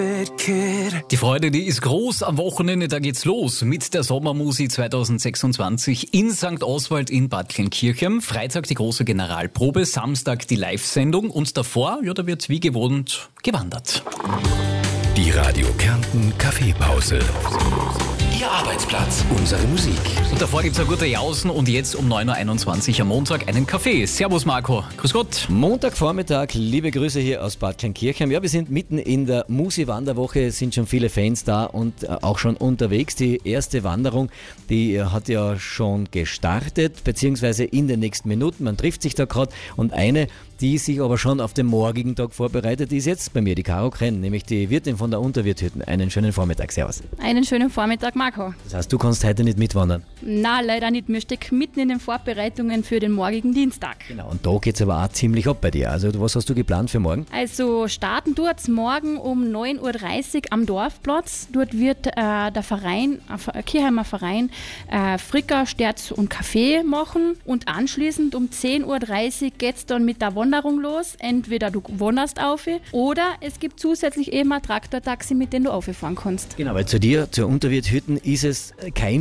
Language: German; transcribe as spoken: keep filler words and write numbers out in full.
Die Freude, die ist groß am Wochenende, da geht's los mit der Sommermusi zwanzig sechsundzwanzig in Sankt Oswald in Bad Kleinkirchen. Freitag die große Generalprobe, Samstag die Live-Sendung und davor, ja, da wird wie gewohnt gewandert. Die Radio Kärnten Kaffeepause. Ihr Arbeitsplatz, unsere Musik. Und davor gibt's eine gute Jausen und jetzt um neun Uhr einundzwanzig am Montag einen Kaffee. Servus Marco, grüß Gott. Montagvormittag, liebe Grüße hier aus Bad Kleinkirchen. Ja, wir sind mitten in der Musi-Wanderwoche, es sind schon viele Fans da und auch schon unterwegs. Die erste Wanderung, die hat ja schon gestartet, beziehungsweise in den nächsten Minuten. Man trifft sich da gerade und eine, die sich aber schon auf den morgigen Tag vorbereitet, ist jetzt bei mir die Caro Krenn, nämlich die Wirtin von der Unterwirthütten. Einen schönen Vormittag, servus. Einen schönen Vormittag, Marco. Das heißt, du kannst heute nicht mitwandern? Na, leider nicht. Wir stecken mitten in den Vorbereitungen für den morgigen Dienstag. Genau, und da geht es aber auch ziemlich ab bei dir. Also was hast du geplant für morgen? Also starten tut's morgen um neun Uhr dreißig am Dorfplatz. Dort wird äh, der Verein, äh, Kirchheimer Verein, äh, Fricker, Sterz und Kaffee machen. Und anschließend um zehn Uhr dreißig geht es dann mit der Wanderung los. Entweder du wanderst auf oder es gibt zusätzlich eben ein Traktortaxi, mit dem du auffahren kannst. Genau, weil zu dir, zur Unterwirthütten, ist es kein